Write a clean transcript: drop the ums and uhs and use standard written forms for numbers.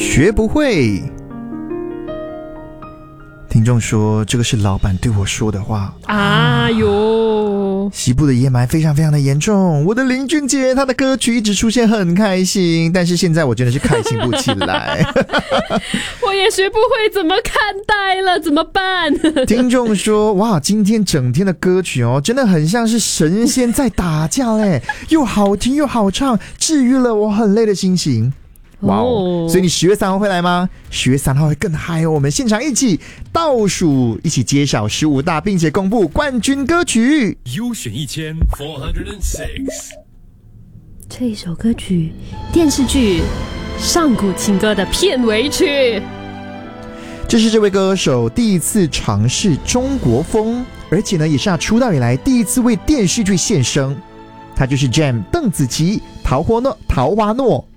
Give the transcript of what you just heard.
学不会。听众说这个是老板对我说的话。 啊哟， 西部的掩埋非常非常的严重。我的林俊杰他的歌曲一直出现很开心，但是现在我真的是开心不起来。 我也学不会怎么看待了，怎么办？ 听众说哇，今天整天的歌曲真的很像是神仙在打架嘞，又好听又好唱，治愈了我很累的心情。哇哦！所以你10月3号会来吗？10月3号会更嗨哦！我们现场一起倒数，一起揭晓15大，并且公布冠军歌曲。 优选1406。 这一首歌曲，电视剧《上古情歌》的片尾曲。 这是这位歌手第一次尝试中国风，而且呢，也是他出道以来第一次为电视剧献声。他就是 Gem 邓紫棋，桃花诺。